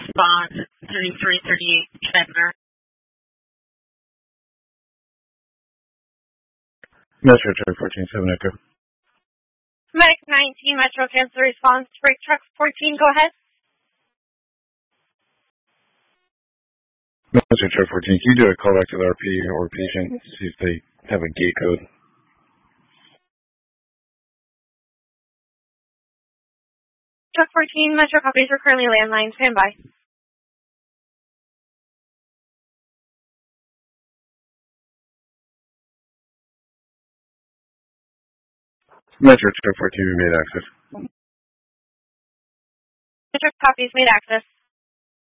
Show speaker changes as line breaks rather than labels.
response 3338 Center.
Metro Truck 14-7 Echo.
Medic 19, Metro cancel response. Freight Truck 14, go ahead.
Metro Truck 14, can you do a call back to the RP or patient, see if they have a gate code?
Truck 14, Metro copies are currently landline. Stand by.
Metro Truck 14, we made access.
Metro copies made access.